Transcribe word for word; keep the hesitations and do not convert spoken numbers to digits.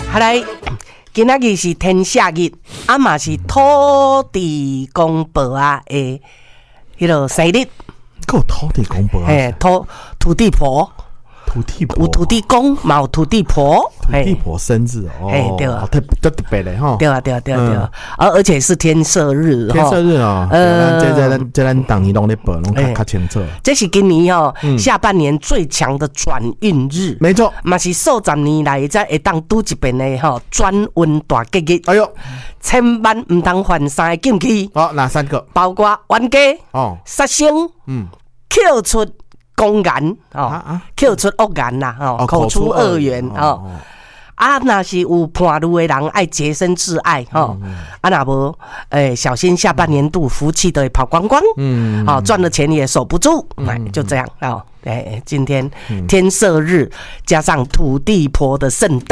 好来，今仔日是天赦日，啊嘛是土地公婆啊的迄个生日。 够土地公婆啊！ 嘿，土土地婆。 土地婆有土地公，嘛有土地婆， 土地婆生日哦， 哎对啊， 特特特别的哈， 对啊对啊对啊对啊，而而且是天赦日， 天赦日啊，呃，这这咱这咱当年拢咧报，拢较较清楚。 这是今年哦下半年最强的转运日， 没错， 嘛是数十年来才会当拄一遍的吼转运大吉日。哎呦，千万唔通犯三个禁忌。 哦，哪三个？ 包括冤家哦，杀生，嗯，扣出。公言哦，扣出恶言啦，哦，口出恶言哦。啊，那是有伴侣的人爱洁身自爱哦。啊，那无诶，小心下半年度福气都会跑光光。嗯，好，赚了钱也守不住。哎，就这样哦。哎，今天天赦日加上土地婆的圣诞。